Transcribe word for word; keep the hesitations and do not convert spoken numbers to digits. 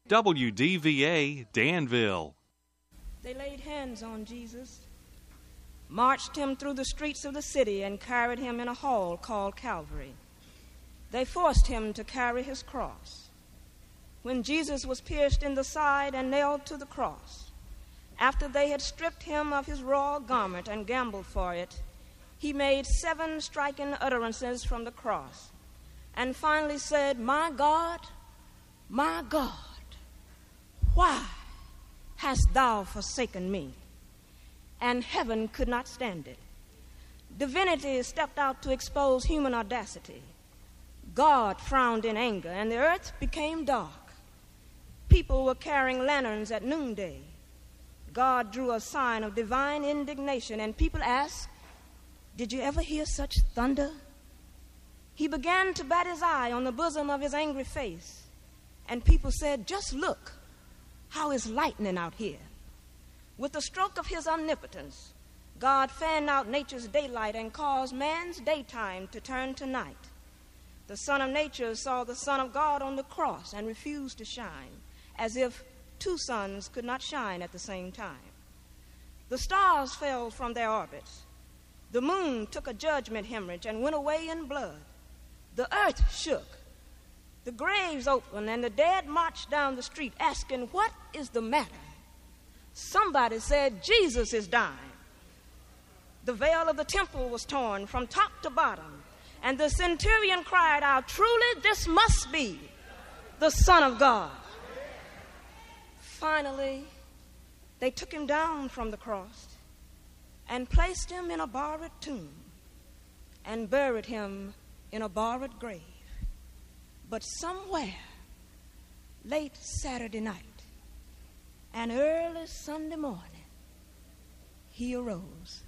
W D V A Danville. They laid hands on Jesus, marched him through the streets of the city, and carried him in a hall called Calvary. They forced him to carry his cross. When Jesus was pierced in the side and nailed to the cross, after they had stripped him of his royal garment and gambled for it, he made seven striking utterances from the cross and finally said, "My God, my God, why hast thou forsaken me?" And heaven could not stand it. Divinity stepped out to expose human audacity. God frowned in anger, and the earth became dark. People were carrying lanterns at noonday. God drew a sign of divine indignation, and people asked, "Did you ever hear such thunder?" He began to bat his eye on the bosom of his angry face, and people said, "Just look, how is lightning out here?" With the stroke of his omnipotence, God fanned out nature's daylight and caused man's daytime to turn to night. The Son of Nature saw the Son of God on the cross and refused to shine, as if two suns could not shine at the same time. The stars fell from their orbits. The moon took a judgment hemorrhage and went away in blood. The earth shook. The graves opened, and the dead marched down the street asking, "What is the matter?" Somebody said, "Jesus is dying." The veil of the temple was torn from top to bottom, and the centurion cried out, "Truly, this must be the Son of God." Finally, they took him down from the cross and placed him in a borrowed tomb and buried him in a borrowed grave. But somewhere, late Saturday night and early Sunday morning, he arose.